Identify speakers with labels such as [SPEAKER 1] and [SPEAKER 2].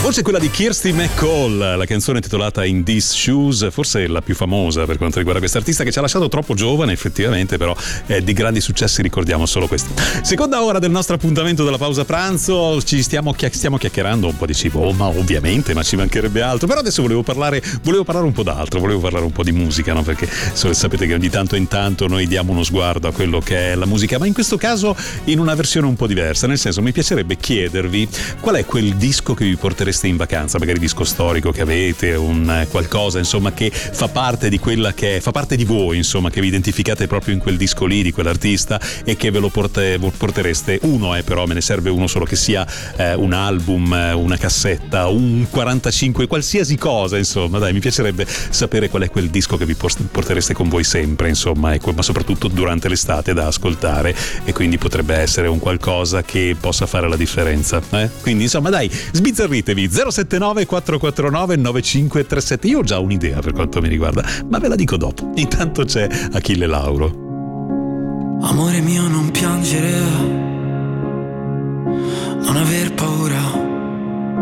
[SPEAKER 1] Voce quella di Kirsty MacColl, la canzone intitolata In These Shoes, forse la più famosa per quanto riguarda questa artista, che ci ha lasciato troppo giovane effettivamente, però di grandi successi ricordiamo solo questi. Seconda ora del nostro appuntamento della pausa pranzo, stiamo chiacchierando un po' di cibo, ma ovviamente, ma ci mancherebbe altro, però adesso volevo parlare un po' d'altro, volevo parlare un po' di musica, no? Perché sapete che di tanto in tanto noi diamo uno sguardo a quello che è la musica, ma in questo caso in una versione un po' diversa, nel senso mi piacerebbe chiedervi qual è quel disco che vi portereste in vacanza, magari disco storico che avete, un qualcosa insomma che fa parte di quella che fa parte di voi, insomma, che vi identificate proprio in quel disco lì, di quell'artista, e che ve lo portereste. Uno però me ne serve uno solo, che sia un album, una cassetta, un 45, qualsiasi cosa, insomma, dai, mi piacerebbe sapere qual è quel disco che vi portereste con voi sempre, insomma, ma soprattutto durante l'estate da ascoltare, e quindi potrebbe essere un qualcosa che possa fare la differenza, quindi insomma dai, sbizzarritevi. 079 449 9537. Io ho già un'idea per quanto mi riguarda, ma ve la dico dopo. Intanto c'è Achille Lauro.
[SPEAKER 2] Amore mio, non piangere,